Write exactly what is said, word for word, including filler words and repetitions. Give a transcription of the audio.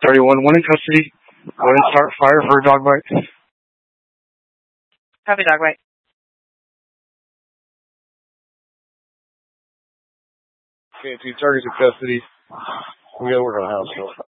thirty-one, one in custody. Go ahead and start fire for a dog bite. Copy, dog bite. Okay, two targets in custody. We gotta work on a house.